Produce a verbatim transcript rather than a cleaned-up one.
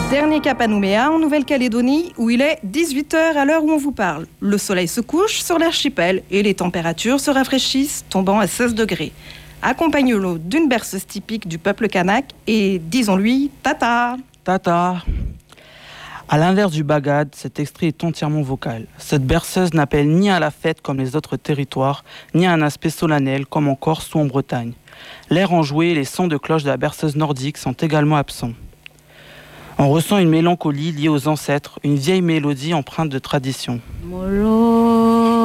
Dernier cap à Nouméa, en Nouvelle-Calédonie, où il est dix-huit heures à l'heure où on vous parle. Le soleil se couche sur l'archipel et les températures se rafraîchissent, tombant à seize degrés. Accompagne-le d'une berceuse typique du peuple kanak et, disons-lui, tata. Tata. À l'inverse du bagad, cet extrait est entièrement vocal. Cette berceuse n'appelle ni à la fête comme les autres territoires, ni à un aspect solennel comme en Corse ou en Bretagne. L'air enjoué et les sons de cloche de la berceuse nordique sont également absents. On ressent une mélancolie liée aux ancêtres, une vieille mélodie empreinte de tradition. Molo.